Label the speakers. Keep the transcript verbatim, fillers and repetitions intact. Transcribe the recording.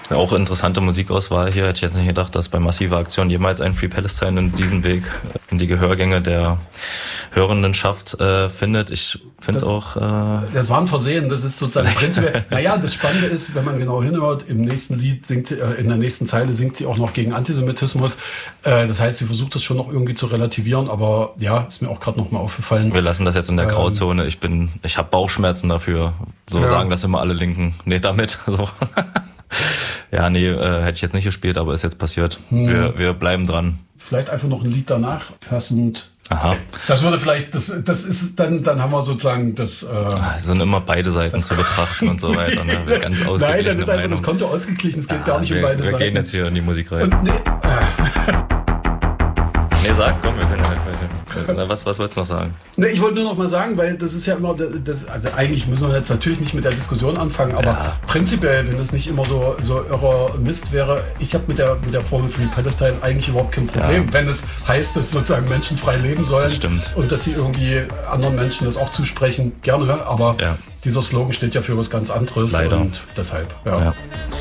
Speaker 1: Auch interessante Musikauswahl hier. Hätte ich jetzt nicht gedacht, dass bei Massive Aktion jemals ein Free Palestine in diesen Weg in die Gehörgänge der Hörendenschaft äh, findet. Ich finde es auch... Äh
Speaker 2: das war ein Versehen. Das ist sozusagen prinzipiell... Naja, das Spannende ist, wenn man genau hinhört, im nächsten Lied singt sie, äh, in der nächsten Zeile singt sie auch noch gegen Antisemitismus. Äh, das heißt, sie versucht das schon noch irgendwie zu relativieren, aber ja, ist mir auch gerade noch mal aufgefallen.
Speaker 1: Wir lassen das jetzt in der Grauzone. Ich bin, ich habe Bauchschmerzen dafür. So ja. Sagen das immer alle Linken. Nee, damit. So. Ja, nee, äh, hätte ich jetzt nicht gespielt, aber ist jetzt passiert. Hm. Wir, wir bleiben dran.
Speaker 2: Vielleicht einfach noch ein Lied danach, passend.
Speaker 1: Aha.
Speaker 2: Das würde vielleicht, das, das ist dann, dann haben wir sozusagen das. Äh,
Speaker 1: es sind immer beide Seiten zu betrachten und so weiter. Ne? Ganz ausgeglichen.
Speaker 2: Nein, dann ist einfach das Konto ausgeglichen. Es geht ah, gar nicht
Speaker 1: wir,
Speaker 2: um beide
Speaker 1: wir
Speaker 2: Seiten.
Speaker 1: Wir gehen jetzt hier in die Musik rein.
Speaker 2: Und nee, äh.
Speaker 1: nee, sag, komm, wir können ja weiter. Was, was wolltest du noch sagen?
Speaker 2: Ne, ich wollte nur noch mal sagen, weil das ist ja immer, das, also eigentlich müssen wir jetzt natürlich nicht mit der Diskussion anfangen, aber ja. Prinzipiell, wenn es nicht immer so, so irrer Mist wäre, ich habe mit der, mit der Formel Free Palestine eigentlich überhaupt kein Problem, ja. Wenn es heißt, dass sozusagen Menschen frei leben sollen
Speaker 1: das stimmt.
Speaker 2: Und dass sie irgendwie anderen Menschen das auch zusprechen, gerne, aber ja. Dieser Slogan steht ja für was ganz anderes.
Speaker 1: Leider.
Speaker 2: Und deshalb, ja.
Speaker 1: ja.